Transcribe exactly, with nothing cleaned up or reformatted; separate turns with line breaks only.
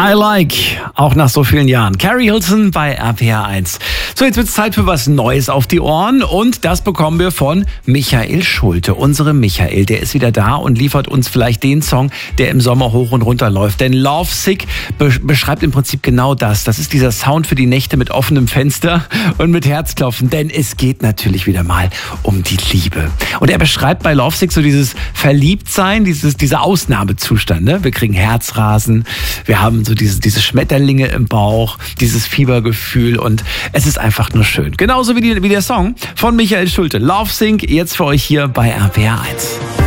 I like, auch nach so vielen Jahren. Carrie Hilton bei R P R eins. So, jetzt wird es Zeit für was Neues auf die Ohren und das bekommen wir von Michael Schulte. Unsere Michael, der ist wieder da und liefert uns vielleicht den Song, der im Sommer hoch und runter läuft. Denn Love Sick be- beschreibt im Prinzip genau das. Das ist dieser Sound für die Nächte mit offenem Fenster und mit Herzklopfen. Denn es geht natürlich wieder mal um die Liebe. Und er beschreibt bei Love Sick so dieses Verliebtsein, dieses, dieser Ausnahmezustand. Ne? Wir kriegen Herzrasen, wir haben so diese, diese Schmetterlinge im Bauch, dieses Fiebergefühl und es ist einfach nur schön. Genauso wie, die, wie der Song von Michael Schulte. Love Sick, jetzt für euch hier bei R P R eins.